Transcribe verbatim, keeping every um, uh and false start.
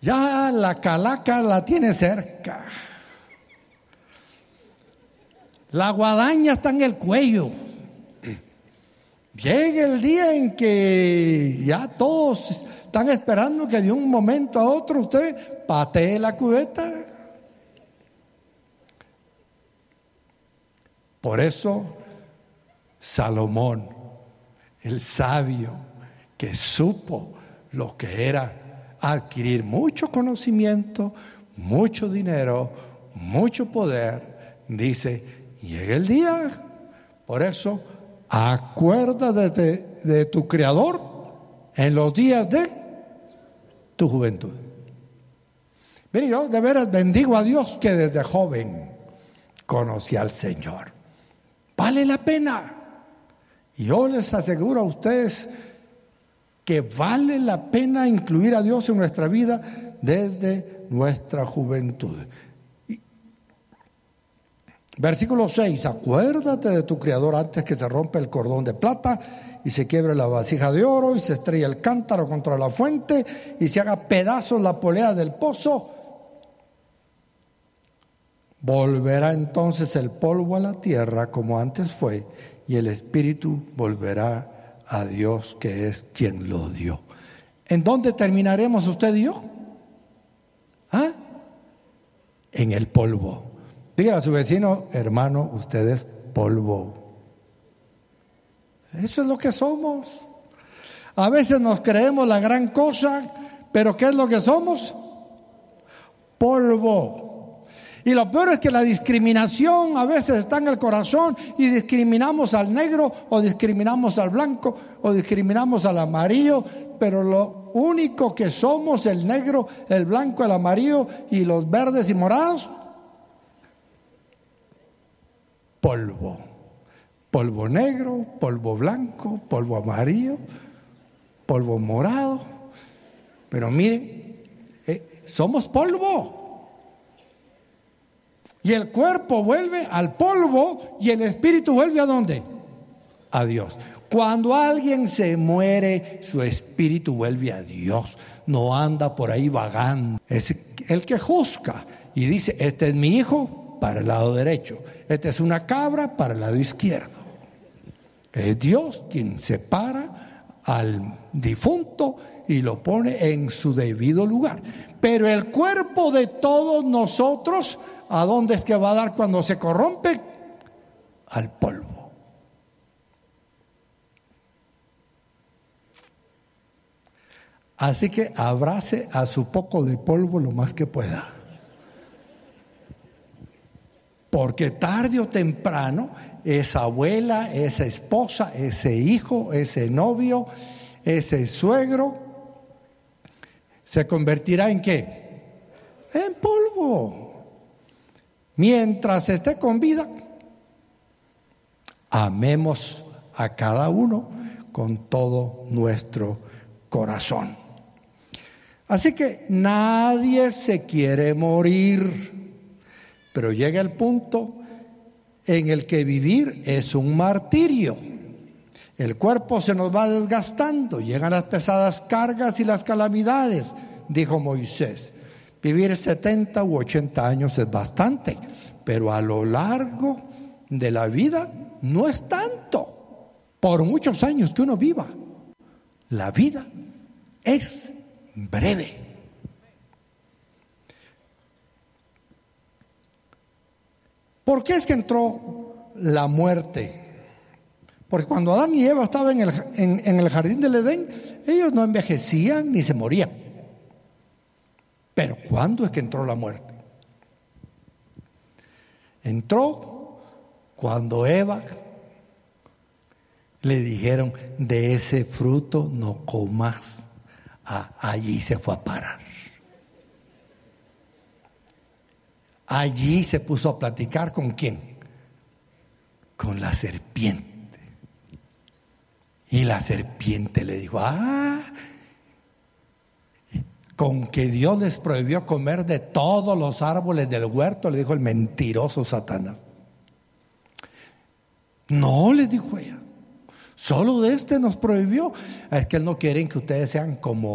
Ya la calaca la tiene cerca. La guadaña está en el cuello. Llega el día en que ya todos están esperando que de un momento a otro usted patee la cubeta. Por eso Salomón, el sabio que supo lo que era adquirir mucho conocimiento, mucho dinero, mucho poder, dice: llega el día. Por eso, acuérdate de, de tu Creador en los días de tu juventud. Mire, yo de veras bendigo a Dios que desde joven conocí al Señor. Vale la pena. Y yo les aseguro a ustedes que vale la pena incluir a Dios en nuestra vida desde nuestra juventud. Versículo seis: acuérdate de tu Creador antes que se rompa el cordón de plata y se quiebre la vasija de oro y se estrella el cántaro contra la fuente y se haga pedazos la polea del pozo. Volverá entonces el polvo a la tierra como antes fue, y el espíritu volverá a Dios, que es quien lo dio. ¿En dónde terminaremos usted y yo? ¿Ah? En el polvo. Dígale a su vecino: hermano, usted es polvo. Eso es lo que somos. A veces nos creemos la gran cosa, pero ¿qué es lo que somos? Polvo. Y lo peor es que la discriminación a veces está en el corazón y discriminamos al negro o discriminamos al blanco o discriminamos al amarillo, pero lo único que somos, el negro, el blanco, el amarillo y los verdes y morados, polvo. Polvo negro, polvo blanco, polvo amarillo, polvo morado. Pero mire, eh, somos polvo. Y el cuerpo vuelve al polvo y el espíritu vuelve ¿a dónde? A Dios. Cuando alguien se muere, su espíritu vuelve a Dios. No anda por ahí vagando. Es el que juzga y dice: este es mi hijo, para el lado derecho. Esta es una cabra, para el lado izquierdo. Es Dios quien separa al difunto y lo pone en su debido lugar. Pero el cuerpo de todos nosotros, ¿a dónde es que va a dar cuando se corrompe? Al polvo. Así que abrace a su poco de polvo lo más que pueda. Porque tarde o temprano, esa abuela, esa esposa, ese hijo, ese novio, ese suegro, ¿se convertirá en qué? En polvo. Mientras esté con vida, amemos a cada uno con todo nuestro corazón. Así que nadie se quiere morir, pero llega el punto en el que vivir es un martirio. El cuerpo se nos va desgastando, llegan las pesadas cargas y las calamidades, dijo Moisés. Vivir setenta u ochenta años es bastante, pero a lo largo de la vida no es tanto. Por muchos años que uno viva, la vida es breve. ¿Por qué es que entró la muerte? Porque cuando Adán y Eva estaban en el, en, en el jardín del Edén, ellos no envejecían ni se morían. Pero ¿cuándo es que entró la muerte? Entró cuando Eva le dijeron: de ese fruto no comas. Ah, allí se fue a parar. Allí se puso a platicar ¿con quién? Con la serpiente. Y la serpiente le dijo: ah, con que Dios les prohibió comer de todos los árboles del huerto, le dijo el mentiroso Satanás. No, les dijo ella, solo de este nos prohibió. Es que Él no quiere que ustedes sean como